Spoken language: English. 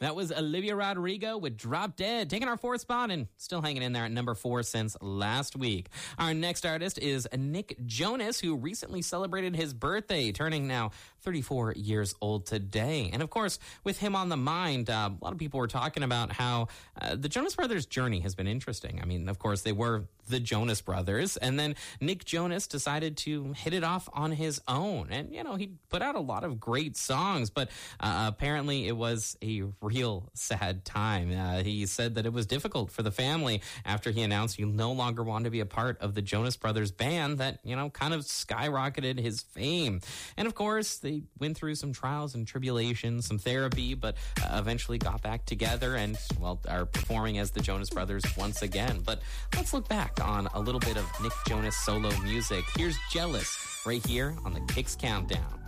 That was Olivia Rodrigo with Drop Dead, taking our fourth spot and still hanging in there at number 4 since last week. Our next artist is Nick Jonas, who recently celebrated his birthday, turning now 34 years old today. And of course, with him on the mind, a lot of people were talking about how the Jonas Brothers' journey has been interesting. I mean, of course, they were the Jonas Brothers, and then Nick Jonas decided to hit it off on his own. And, you know, he put out a lot of great songs, but apparently it was a real sad time. He said that it was difficult for the family after he announced he no longer wanted to be a part of the Jonas Brothers band that, you know, kind of skyrocketed his fame. And of course, they went through some trials and tribulations, some therapy, but eventually got back together and, well, are performing as the Jonas Brothers once again. But let's look back on a little bit of Nick Jonas solo music. Here's Jealous right here on the Kicks Countdown.